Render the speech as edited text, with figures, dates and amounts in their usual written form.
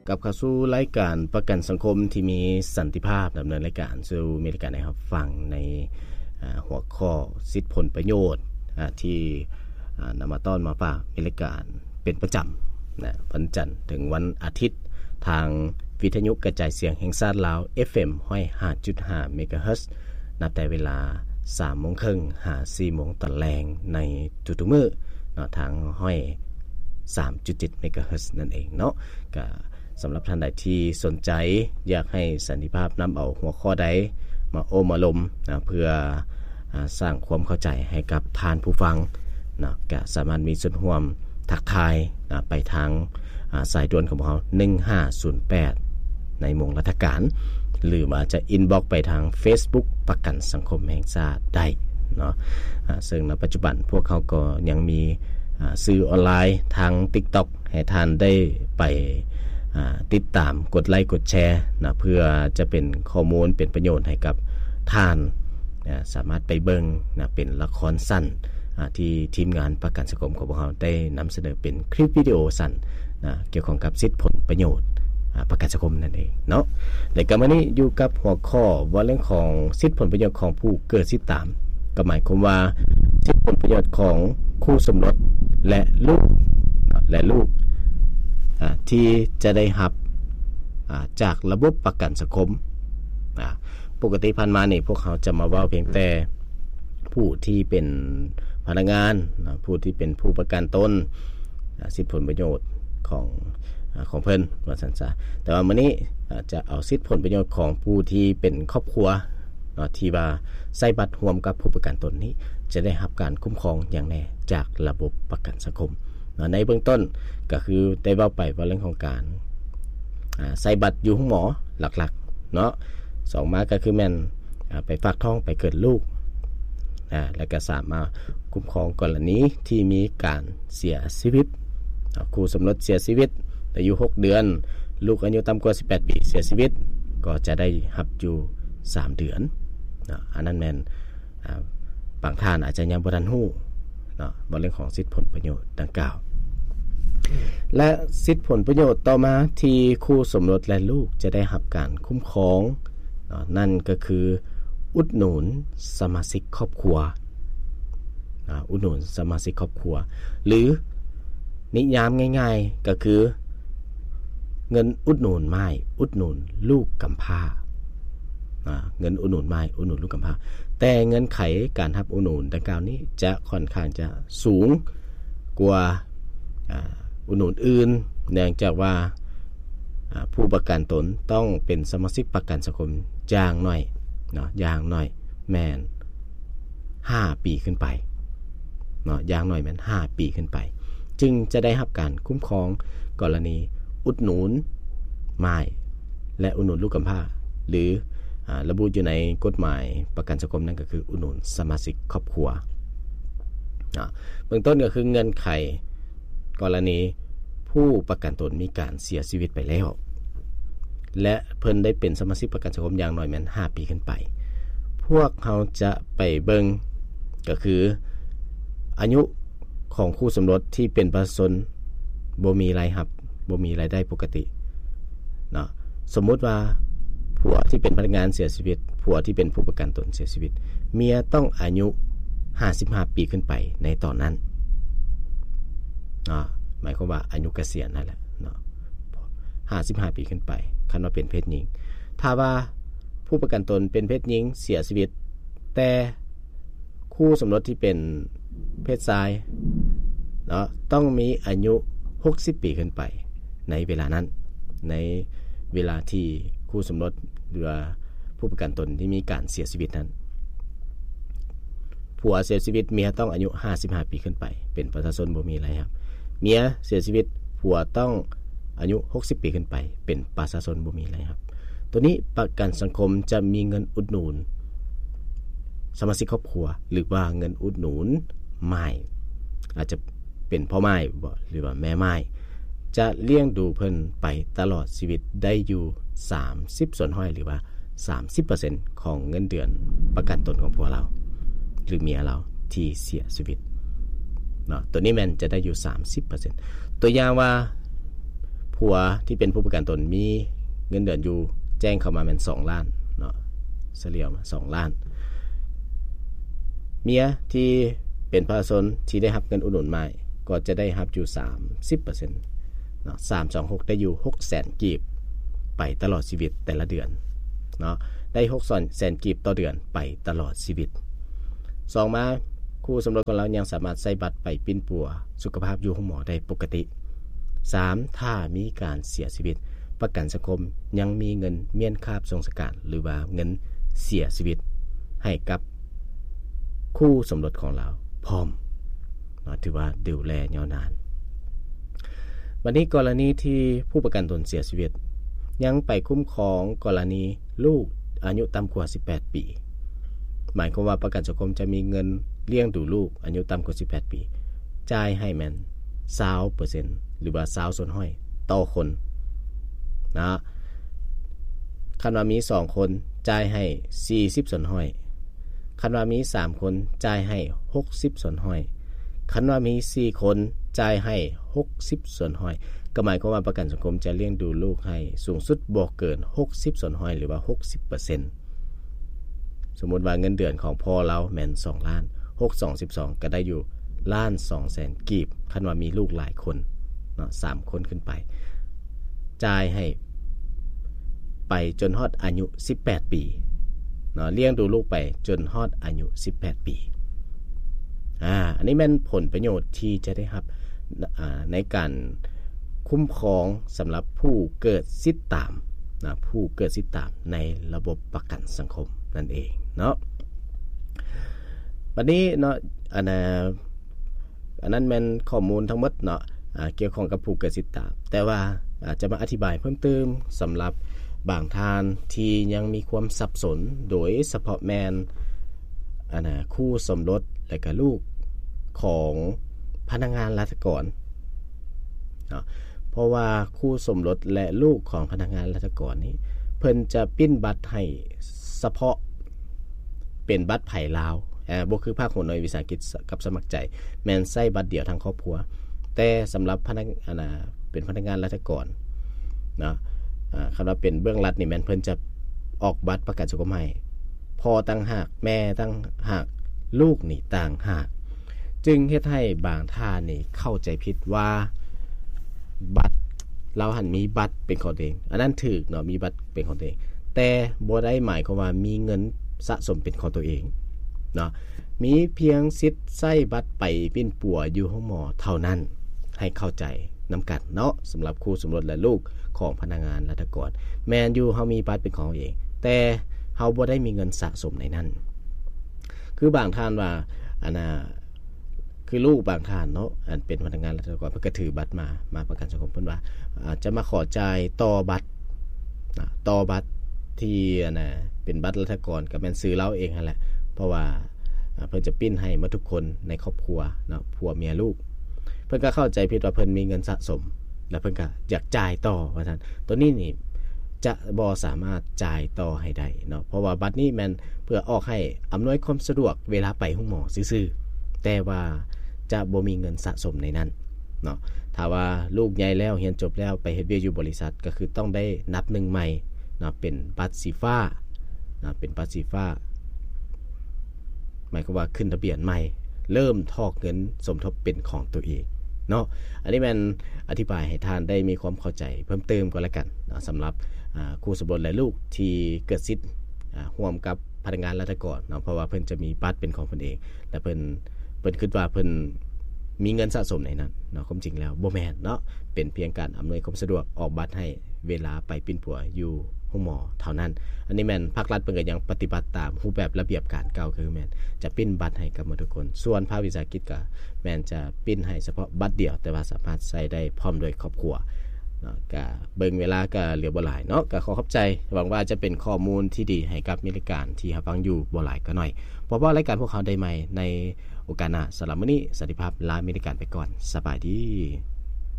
กับเข้าสู่รายการประกันสังคมที่มีสันติภาพดำเนินรายการสู่มีรายการให้รับฟังในหัวข้อสิทธิผลประโยชน์ที่นำมาต้อนมาฝากมีรายการเป็นประจำนะวันจันทร์ถึงวันอาทิตย์ทางวิทยุกระจายเสียงแห่งชาติลาว FM 105.5 เมกะเฮิรตซ์นับแต่เวลา 3:30 น. หา 4:00 น. ตอนแลงในทุกๆมื้อเนาะทาง3.7 เมกะเฮิรตซ์นั่นเองเนาะก็สำหรับท่านใดที่สนใจอยากให้สันติภาพนำเอาหัวข้อใดมาโอ้มาลมนะเพื่อสร้างความเข้าใจให้กับท่านผู้ฟังนะก็สามารถมีส่วนร่วมทักทายนะไปทางสายด่วนของเรา1508ในหม่วงราชการหรือว่าจะอินบ็อกซ์ไปทาง Facebook ประกันสังคมแห่งชาติได้เนาะซึ่งในปัจจุบันพวกเขาก็ยังมีสื่อออนไลน์ทาง TikTok ให้ท่านได้ไปติดตามกดไลค์กดแชร์นะเพื่อจะเป็นข้อมูลเป็นประโยชน์ให้กับท่านนะสามารถไปเบิ่งนะเป็นละครสั้นที่ทีมงานประกันสังคมของพวกเราได้นำเสนอเป็นคลิปวิดีโอสั้นนะเกี่ยวข้องกับสิทธิผลประโยชน์ประกันสังคมนั่นเองเนาะและก็วันนี้อยู่กับหัวข้อว่าเรื่องของสิทธิผลประโยชน์ของผู้เกิดสิทธิตามก็หมายความว่าสิทธิผลประโยชน์ของคู่สมรสและลูกที่จะได้รับจากระบบประกันสังคมปกติผ่านมานี่พวกเขาจะมาเว้าเพียงแต่ผู้ที่เป็นพนักงานผู้ที่เป็นผู้ประกันตนสิทธิผลประโยชน์ของเพิ่นว่าซั่นซะแต่ว่ามื้อนี้จะเอาสิทธิผลประโยชน์ของผู้ที่เป็นครอบครัวที่ว่าใช้บัตรร่วมกับผู้ประกันตนนี้จะได้รับการคุ้มครองอย่างแน่จากระบบประกันสังคมในเบื้องต้นก็คือได้เว้าไปว่าเรื่องของการใส่บัตรอยู่ห้องหมอหลักๆเนาะ2มาก็คือแม่นไปฝากท้องไปเกิดลูกแล้วก็สามารถคุ้มครองกรณีที่มีการเสียชีวิตคู่สมรสเสียชีวิตอายุ6เดือนลูกอายุต่ำกว่า18ปีเสียชีวิตก็จะได้รับอยู่3เดือนอันนั้นแม่นบางท่านอาจจะยังบ่ทันฮู้เนาะเรื่องของสิทธิผลประโยชน์ดังกล่าวและสิทธิผลประโยชน์ต่อมาที่คู่สมรสและลูกจะได้รับการคุ้มครองนั่นก็คืออุดหนุนสมาชิกครอบครัวอุดหนุนสมาชิกครอบครัวหรือนิยามง่ายๆก็คือเงินอุดหนุนไม้อุดหนุนลูกกำพร้าเงินอุดหนุนไม้อุดหนุนลูกกำพร้าแต่เงินไขการรับอุดหนุนดังกล่าวนี้จะค่อนข้างจะสูงกว่าอุดหนุนอื่นเนื่องจากว่าผู้ประกันตนต้องเป็นสมาชิกประกันสังคมอย่างน้อยเนาะอย่างน้อยแม่น5ปีขึ้นไปเนาะอย่างน้อยแม่น5ปีขึ้นไปจึงจะได้รับการคุ้มครองกรณีอุดหนุนไม้และอุดหนุนลูกกำพร้าหรือระบุอยู่ในกฎหมายประกันสังคมนั่นก็คืออุดหนุนสมาชิกครอบครัวเบื้องต้นก็คือเงินไขกรณีผู้ประกันตนมีการเสียชีวิตไปแล้วและเพิ่นได้เป็นสมาชิกประกันสังคมอย่างน้อยแม่น5ปีขึ้นไปพวกเขาจะไปเบิ่งก็คืออายุของคู่สมรสที่เป็นประชาชนบ่มีรายรับบ่มีรายได้ปกติเนาะสมมุติว่าผัวที่เป็นพนักงานเสียชีวิตผัวที่เป็นผู้ประกันตนเสียชีวิตเมียต้องอายุ55ปีขึ้นไปในตอนนั้นหมายความว่าอายุเกษียณนั่นแหละเนาะ55ปีขึ้นไปคันว่าเป็นเพศหญิงถ้าว่าผู้ประกันตนเป็นเพศหญิงเสียชีวิตแต่คู่สมรสที่เป็นเพศชายเนาะต้องมีอายุ60ปีขึ้นไปในเวลานั้นในเวลาที่คู่สมรสหรือผู้ประกันตนที่มีการเสียชีวิตนั้นผัวเสียชีวิตเมียต้องอายุ55ปีขึ้นไปเป็นประชาชนบ่มีอะไรครับเมียเสียชีวิตผัวต้องอายุ60ปีขึ้นไปเป็นประชาชนบ่มีอะไรครับตัวนี้ประกันสังคมจะมีเงินอุดหนุนสมาชิกครอบครัวหรือว่าเงินอุดหนุนไม้อาจจะเป็นพ่อไม้บ่หรือว่าแม่ไม้จะเลี้ยงดูเพิ่นไปตลอดชีวิตได้อยู่30%หรือว่า 30% ของเงินเดือนประกันตนของพวกเราหรือเมียเราที่เสียชีวิตเนาะตัวนี้มันจะได้อยู่ 30% ตัวอย่างว่าผัวที่เป็นผู้ประกันตนมีเงินเดือนอยู่แจ้งเข้ามาแม่น2ล้านเนาะเฉลี่ยมา2ล้านเมียที่เป็นประชาชนที่ได้รับเงินอุดหนุนใหม่ก็จะได้รับอยู่ 30% เนาะ326ได้อยู่ 600,000 กีบไปตลอดชีวิตแต่ละเดือนเนาะได้ 600,000 กีบต่อเดือนไปตลอดชีวิต2มาคู่สมรสของเรายังสามารถใช้บัตรไปปิ้นปัวสุขภาพอยู่ห้องหมอได้ปกติ3ถ้ามีการเสียชีวิตประกันสังคมยังมีเงินเมียนคาบทรงสการหรือว่าเงินเสียชีวิตให้กับคู่สมรสของเราพร้อมถือว่าดูแลยาวนานวันนี้กรณีที่ผู้ประกันตนเสียชีวิตยังไปคุ้มครองกรณีลูกอายุต่ำกว่า18ปีหมายความว่าประกันสังคมจะมีเงินเลี้ยงดูลูกอายุต่ำกว่า18ปีจ่ายให้แม่น 20% หรือว่า20ส่วนห้อยต่อคนนะคันว่ามี2คนจ่ายให้40ส่วนห้อยคันว่ามี3คนจ่ายให้60ส่วนห้อยคันว่ามี4คนจ่ายให้60ส่วนห้อยก็หมายความว่าประกันสังคมจะเลี้ยงดูลูกให้สูงสุดบ่เกิน60ส่วนห้อยหรือว่า 60% สมมุติว่าเงินเดือนของพ่อเราแม่น2ล้าน6 2 12ก็ได้อยู่1,200,000 กีบคันว่ามีลูกหลายคนเนาะ3คนขึ้นไปจ่ายให้ไปจนฮอดอายุ18ปีเนาะเลี้ยงดูลูกไปจนฮอดอายุ18ปีอันนี้แม่นผลประโยชน์ที่จะได้รับในการคุ้มครองสำหรับผู้เกิดสิทธิตามนะผู้เกิดสิทธิตามในระบบประกันสังคมนั่นเองเนาะวันนี้เนาะอันนั้นแม่นข้อมูลทั้งหมดเนาะเกี่ยวข้องกับผู้เกิดสิทธิตามแต่ว่าจะมาอธิบายเพิ่มเติมสำหรับบางท่านที่ยังมีความสับสนโดยเฉพาะแม่นคู่สมรสและก็ลูกของพนักงานราชการเนาะเพราะว่าคู่สมรสและลูกของพนักงานราชการนี้เพิ่นจะปิ้นบัตรให้เฉพาะเป็นบัตรไผ่ลาวบ่คือภาคหัวหน่วยวิสาหกิจกับสมัครใจแม่นใช้บัตรเดียวทั้งครอบครัวแต่สำหรับพนักเป็นพนักงานราชการเนาะคำว่าเป็นเบื้องรัฐนี่แม่นเพิ่นจะออกบัตรประกันสังคมให้พ่อตั้งหากแม่ตั้งหากลูกนี่ต่างหากจึงเฮ็ดให้บางท่านนี่เข้าใจผิดว่าบัตรเราหันมีบัตรเป็นของตัวเองอันนั้นถูกเนาะมีบัตรเป็นของตัวเองแต่บ่ได้หมายความว่ามีเงินสะสมเป็นของตัวเองเนาะมีเพียงสิทธิ์ใช้บัตรไปปิ้นปัวอยู่ห้องหมอเท่านั้นให้เข้าใจนำกันเนาะสำหรับคู่สมรสและลูกของพนักงานราชการแม่นอยู่เฮามีบัตรเป็นของตัวเองแต่เฮาบ่ได้มีเงินสะสมในนั้นคือบางท่านว่าคือลูกบางท่านเนาะอันเป็นพนักงานราชการเพิ่นก็ถือบัตรมาประกันสังคมเพิ่นว่าจะมาขอจ่ายต่อบัตรที่เป็นบัตรราชการก็แม่นซื้อเราเองนั่นแหละเพราะว่าเพิ่นจะปิ้นให้หมดทุกคนในครอบครัวเนาะผัวเมียลูกเพิ่นก็เข้าใจผิดว่าเพิ่นมีเงินสะสมแล้วเพิ่นก็อยากจ่ายต่อว่าซั่นตัวนี้นี่จะบ่สามารถจ่ายต่อให้ได้เนาะเพราะว่าบัตรนี้แม่นเพื่อออกให้อำนวยความสะดวกเวลาไปโรงหมอซื่อๆแต่ว่าจะบ่มีเงินสะสมในนั้นเนาะถ้าว่าลูกใหญ่แล้วเรียนจบแล้วไปเฮ็ดเวียกอยู่บริษัทก็คือต้องได้นับ1ใหม่เนาะเป็นบัตรสีฟ้านะเป็นบัตรสีฟ้าหมายความว่าขึ้นทะเบียนใหม่เริ่มทอกเงินสมทบเป็นของตัวเองเนาะอันนี้มันอธิบายให้ท่านได้มีความเข้าใจเพิ่มเติมก็แล้วกันนะสำหรับคู่สมรสและลูกที่เกิดสิทธิ์ร่วมกับพนักงานราชการเนาะเพราะว่าเพิ่นจะมีบัตรเป็นของเพิ่นเองและเพิ่นคิดว่าเพิ่นมีเงินสะสมในนั้นเนาะความจริงแล้วบ่แม่นเนาะเป็นเพียงการอำนวยความสะดวกออกบัตรให้เวลาไปปิ้นปัวอยู่ห้องหมอเท่านั้นอันนี้แม่นภาครัฐเพิ่นก็ยังปฏิบัติตามรูปแบบระเบียบการเก่าคือแม่นจะปิ้นบัตรให้กับทุกคนส่วนภาควิสาหกิจก็แม่นจะปิ้นให้เฉพาะบัตรเดียวแต่ว่าสามารถใช้ได้พร้อมด้วยครอบครัวเนาะก็เบิ่งเวลาก็เหลือบ่หลายเนาะก็ขอขอบใจหวังว่าจะเป็นข้อมูลที่ดีให้กับมิตรการที่รับฟังอยู่บ่หลายก็น้อยเพราะว่ารายการพวกเขาได้ใหม่ในโอกาสหน้าสำหรับมื้อนี้สวัสดีภาพลามิตรการไปก่อนสบายดี